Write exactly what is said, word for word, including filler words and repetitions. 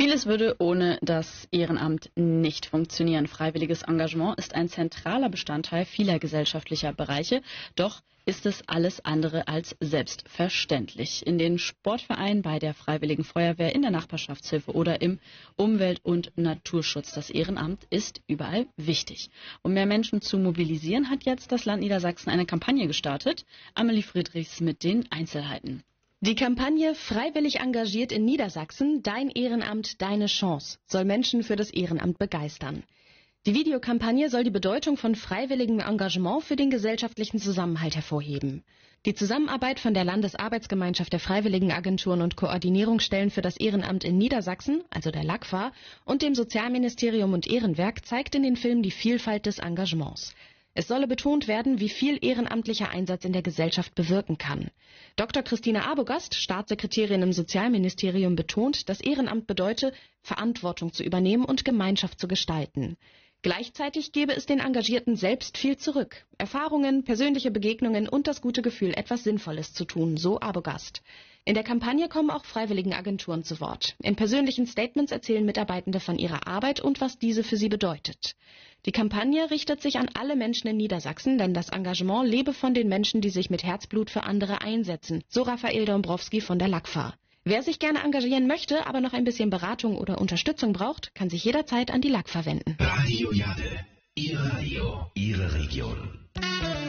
Vieles würde ohne das Ehrenamt nicht funktionieren. Freiwilliges Engagement ist ein zentraler Bestandteil vieler gesellschaftlicher Bereiche, doch ist es alles andere als selbstverständlich. In den Sportvereinen, bei der Freiwilligen Feuerwehr, in der Nachbarschaftshilfe oder im Umwelt- und Naturschutz. Das Ehrenamt ist überall wichtig. Um mehr Menschen zu mobilisieren, hat jetzt das Land Niedersachsen eine Kampagne gestartet. Amelie Friedrichs mit den Einzelheiten. Die Kampagne Freiwillig engagiert in Niedersachsen, dein Ehrenamt, deine Chance, soll Menschen für das Ehrenamt begeistern. Die Videokampagne soll die Bedeutung von freiwilligem Engagement für den gesellschaftlichen Zusammenhalt hervorheben. Die Zusammenarbeit von der Landesarbeitsgemeinschaft der Freiwilligenagenturen und Koordinierungsstellen für das Ehrenamt in Niedersachsen, also der L A G F A, und dem Sozialministerium und Ehrenwerk zeigt in den Filmen die Vielfalt des Engagements. Es solle betont werden, wie viel ehrenamtlicher Einsatz in der Gesellschaft bewirken kann. Doktor Christina Arbogast, Staatssekretärin im Sozialministerium, betont, dass Ehrenamt bedeute, Verantwortung zu übernehmen und Gemeinschaft zu gestalten. Gleichzeitig gebe es den Engagierten selbst viel zurück. Erfahrungen, persönliche Begegnungen und das gute Gefühl, etwas Sinnvolles zu tun, so Arbogast. In der Kampagne kommen auch Freiwilligenagenturen zu Wort. In persönlichen Statements erzählen Mitarbeitende von ihrer Arbeit und was diese für sie bedeutet. Die Kampagne richtet sich an alle Menschen in Niedersachsen, denn das Engagement lebe von den Menschen, die sich mit Herzblut für andere einsetzen, so Raphael Dombrowski von der L A G F A. Wer sich gerne engagieren möchte, aber noch ein bisschen Beratung oder Unterstützung braucht, kann sich jederzeit an die L A G F A wenden. Radio Jade, Ihr Radio, Ihre Region.